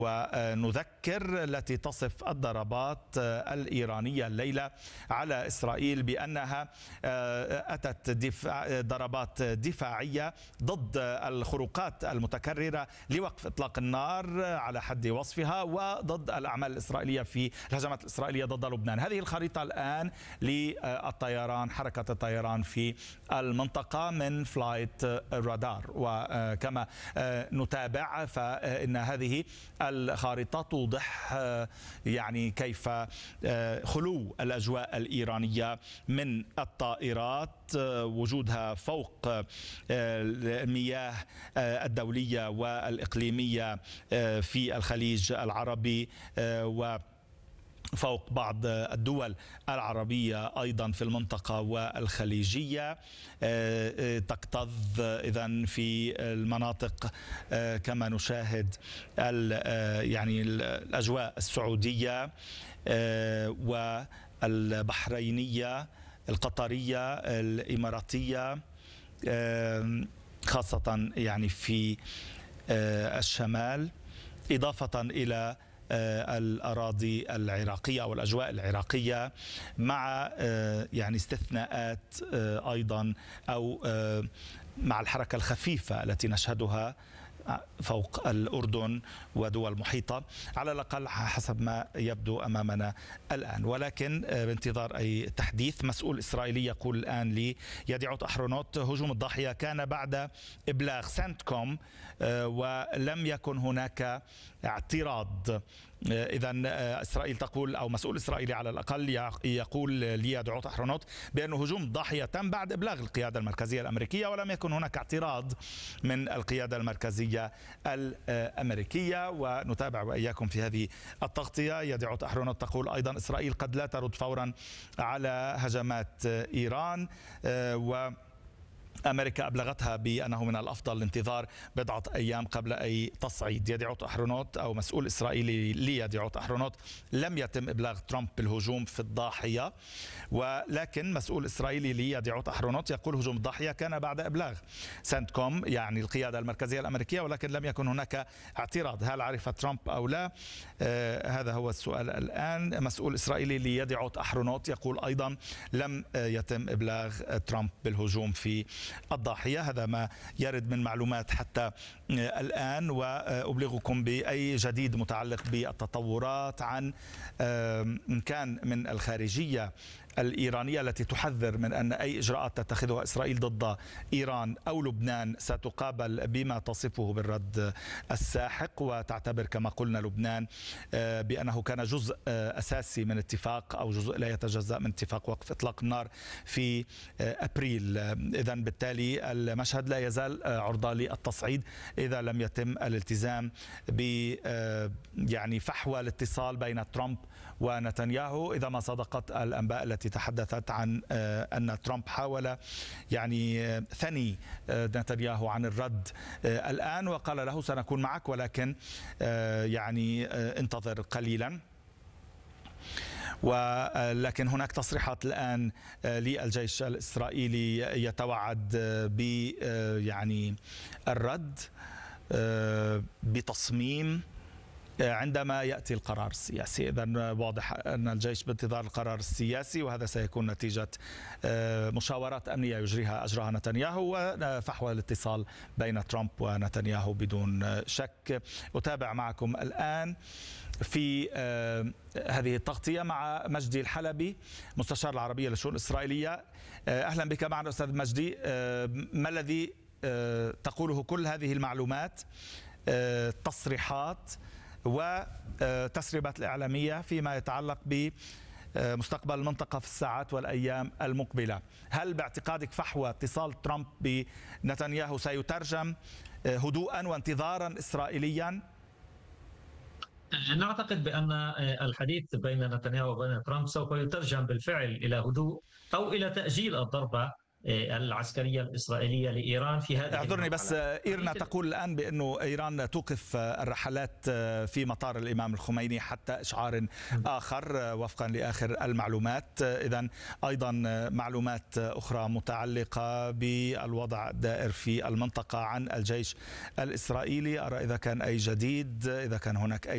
ونذكر التي تصف الضربات الإيرانية الليلة على إسرائيل بأنها أتت ضربات دفاعية ضد الخروقات المتكررة لوقف إطلاق النار على حد وصفها وضد الأعمال الإسرائيلية في الهجمات الإسرائيلية ضد لبنان. هذه الخريطة الآن للطيران، حركة الطيران في المنطقة من فلايت رادار، وكما نتابع فإن هذه الخارطة توضح يعني كيف خلو الأجواء الإيرانية من الطائرات، وجودها فوق المياه الدولية والإقليمية في الخليج العربي فوق بعض الدول العربية أيضا في المنطقة والخليجية، تكتظ إذن في المناطق كما نشاهد يعني الأجواء السعودية والبحرينية القطرية الإماراتية، خاصة يعني في الشمال، إضافة إلى الأراضي العراقية أو الأجواء العراقية، مع يعني استثناءات أيضا أو مع الحركة الخفيفة التي نشهدها فوق الأردن ودول محيطة، على الأقل حسب ما يبدو أمامنا الآن. ولكن بانتظار أي تحديث، مسؤول إسرائيلي يقول الآن ليديعوت أحرونوت هجوم الضاحية كان بعد إبلاغ سنتكوم ولم يكن هناك اعتراض. إذا إسرائيل تقول، أو مسؤول إسرائيلي على الأقل يقول ليديعوت أحرونوت بأن هجوم الضاحية تم بعد إبلاغ القيادة المركزية الأمريكية ولم يكن هناك اعتراض من القيادة المركزية الأمريكية. ونتابع وإياكم في هذه التغطية. يديعوت أحرونوت تقول أيضا إسرائيل قد لا ترد فورا على هجمات إيران، أمريكا أبلغتها بأنه من الأفضل الانتظار بضعة أيام قبل أي تصعيد. يديعوت أحرونوت أو مسؤول إسرائيلي ليديعوت أحرونوت: لم يتم إبلاغ ترامب بالهجوم في الضاحية، ولكن مسؤول إسرائيلي ليديعوت أحرونوت يقول هجوم الضاحية كان بعد إبلاغ سنتكوم يعني القيادة المركزية الأمريكية ولكن لم يكن هناك اعتراض. هل عرف ترامب أو لا؟ هذا هو السؤال الآن. مسؤول إسرائيلي ليديعوت أحرونوت يقول أيضا لم يتم إبلاغ ترامب بالهجوم في الضاحية. هذا ما يرد من معلومات حتى الآن، وأبلغكم بأي جديد متعلق بالتطورات عن إن كان من الخارجية الإيرانية التي تحذر من أن أي إجراءات تتخذها إسرائيل ضد إيران أو لبنان ستقابل بما تصفه بالرد الساحق، وتعتبر كما قلنا لبنان بأنه كان جزء أساسي من اتفاق أو جزء لا يتجزأ من اتفاق وقف إطلاق النار في أبريل. إذن بالتالي المشهد لا يزال عرضة للتصعيد إذا لم يتم الالتزام ب يعني فحوى الاتصال بين ترامب ونتنياهو، إذا ما صدقت الأنباء التي تحدثت عن أن ترامب حاول يعني ثني نتنياهو عن الرد الآن وقال له سنكون معك ولكن يعني انتظر قليلا. ولكن هناك تصريحات الآن للجيش الإسرائيلي يتوعد ب يعني الرد بتصميم عندما يأتي القرار السياسي. إذن واضح أن الجيش بانتظار القرار السياسي، وهذا سيكون نتيجة مشاورات أمنية أجراها نتنياهو وفحوى الاتصال بين ترامب ونتنياهو بدون شك. أتابع معكم الآن في هذه التغطية مع مجدي الحلبي مستشار العربية للشؤون الإسرائيلية. أهلا بك معنا أستاذ مجدي. ما الذي تقوله كل هذه المعلومات، تصريحات وتسريبات الإعلامية فيما يتعلق بمستقبل المنطقة في الساعات والأيام المقبلة؟ هل باعتقادك فحوى اتصال ترامب بنتنياهو سيترجم هدوءا وانتظارا إسرائيليا؟ نعتقد بأن الحديث بين نتنياهو وبين ترامب سوف يترجم بالفعل إلى هدوء أو إلى تأجيل الضربة العسكرية الإسرائيلية لإيران في هذه اعذرني بس، إيرنا تقول الآن بأنه إيران توقف الرحلات في مطار الإمام الخميني حتى إشعار آخر وفقا لآخر المعلومات. إذن أيضا معلومات أخرى متعلقة بالوضع الدائر في المنطقة عن الجيش الإسرائيلي. أرى إذا كان أي جديد، إذا كان هناك أي